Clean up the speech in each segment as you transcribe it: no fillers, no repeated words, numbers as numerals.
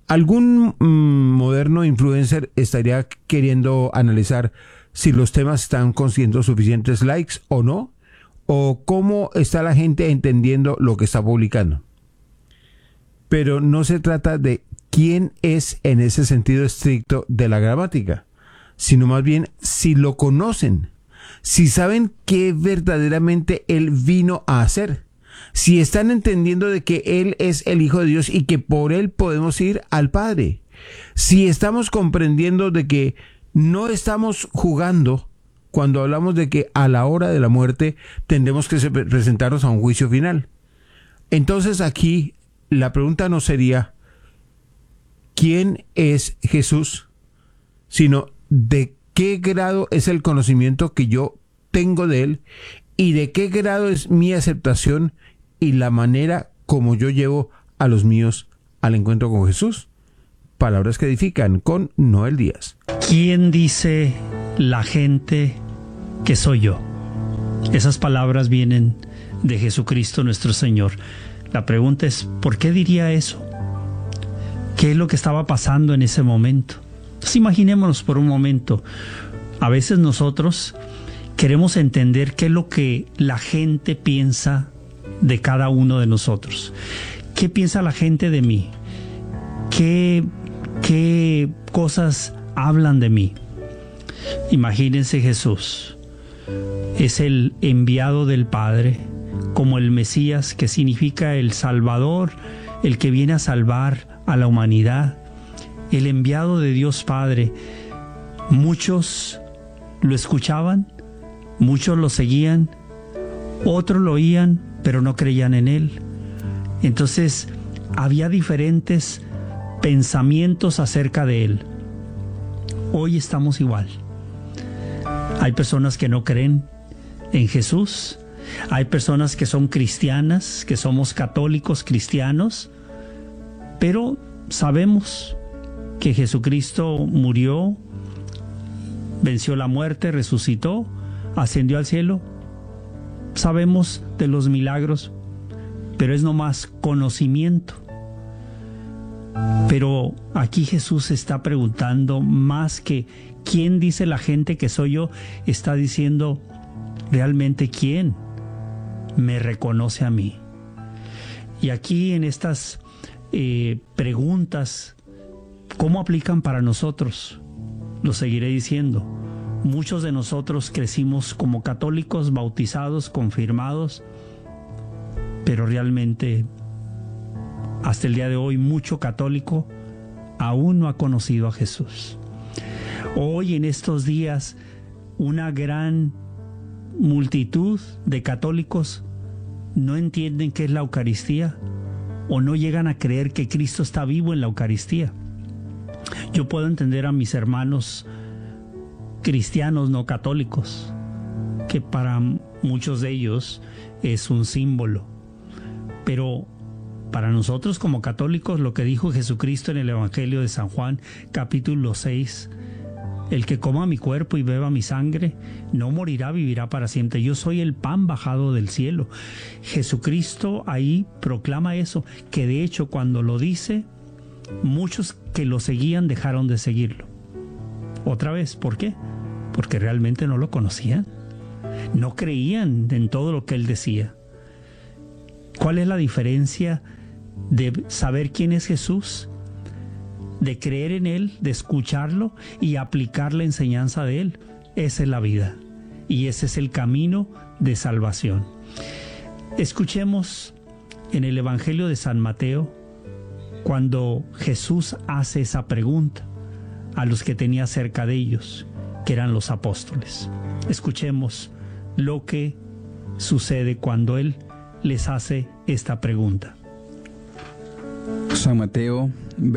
algún moderno influencer estaría queriendo analizar si los temas están consiguiendo suficientes likes o no, o cómo está la gente entendiendo lo que está publicando. Pero no se trata de quién es en ese sentido estricto de la gramática, sino más bien si lo conocen, si saben qué verdaderamente Él vino a hacer, si están entendiendo de que Él es el Hijo de Dios y que por Él podemos ir al Padre, si estamos comprendiendo de que no estamos jugando cuando hablamos de que a la hora de la muerte tendremos que presentarnos a un juicio final. Entonces aquí la pregunta no sería ¿quién es Jesús?, sino de qué grado es el conocimiento que yo tengo de Él y de qué grado es mi aceptación y la manera como yo llevo a los míos al encuentro con Jesús. Palabras que edifican con Noel Díaz. ¿Quién dice la gente que soy yo? Esas palabras vienen de Jesucristo nuestro Señor. La pregunta es, ¿por qué diría eso? ¿Qué es lo que estaba pasando en ese momento? Entonces imaginémonos por un momento. A veces nosotros queremos entender qué es lo que la gente piensa de cada uno de nosotros. ¿Qué piensa la gente de mí? ¿Qué cosas hablan de mí? Imagínense, Jesús es el enviado del Padre, como el Mesías, que significa el Salvador, el que viene a salvar a la humanidad, el enviado de Dios Padre. Muchos lo escuchaban, muchos lo seguían, otros lo oían, pero no creían en Él. Entonces había diferentes pensamientos acerca de Él. Hoy estamos igual. Hay personas que no creen en Jesús, hay personas que son cristianas, que somos católicos cristianos, pero sabemos que Jesucristo murió, venció la muerte, resucitó, ascendió al cielo. Sabemos de los milagros, pero es nomás conocimiento. Pero aquí Jesús está preguntando más que ¿quién dice la gente que soy yo? Está diciendo realmente ¿quién me reconoce a mí? Y aquí en estas preguntas, ¿cómo aplican para nosotros? Lo seguiré diciendo. Muchos de nosotros crecimos como católicos, bautizados, confirmados, pero realmente hasta el día de hoy mucho católico aún no ha conocido a Jesús. Hoy en estos días una gran multitud de católicos no entienden qué es la Eucaristía o no llegan a creer que Cristo está vivo en la Eucaristía. Yo puedo entender a mis hermanos cristianos no católicos, que para muchos de ellos es un símbolo, pero para nosotros como católicos, lo que dijo Jesucristo en el Evangelio de San Juan, capítulo 6, el que coma mi cuerpo y beba mi sangre, no morirá, vivirá para siempre. Yo soy el pan bajado del cielo. Jesucristo ahí proclama eso, que de hecho cuando lo dice, muchos que lo seguían dejaron de seguirlo. Otra vez, ¿por qué? Porque realmente no lo conocían. No creían en todo lo que él decía. ¿Cuál es la diferencia de saber quién es Jesús, de creer en Él, de escucharlo y aplicar la enseñanza de Él? Esa es la vida y ese es el camino de salvación. Escuchemos en el Evangelio de San Mateo cuando Jesús hace esa pregunta a los que tenía cerca de ellos, que eran los apóstoles. Escuchemos lo que sucede cuando Él les hace esta pregunta. San Mateo,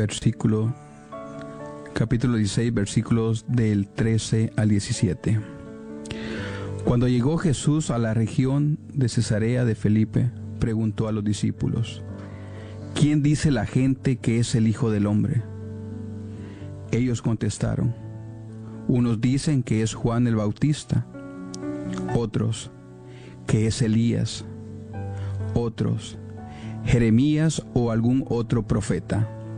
capítulo 16, versículos del 13 al 17. Cuando llegó Jesús a la región de Cesarea de Felipe, preguntó a los discípulos: ¿quién dice la gente que es el Hijo del Hombre? Ellos contestaron: unos dicen que es Juan el Bautista, otros que es Elías, otros Jeremías o algún otro profeta.